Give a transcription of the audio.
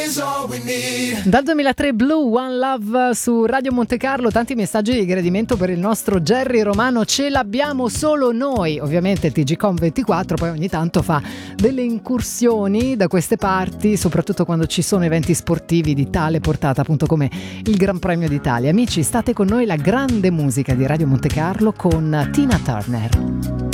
Dal 2003 Blue, One Love su Radio Monte Carlo. Tanti messaggi di gradimento per il nostro Jerry Romano. Ce l'abbiamo solo noi. Ovviamente TGCOM 24 poi ogni tanto fa delle incursioni da queste parti, soprattutto quando ci sono eventi sportivi di tale portata, appunto come il Gran Premio d'Italia. Amici, state con noi, la grande musica di Radio Monte Carlo con Tina Turner.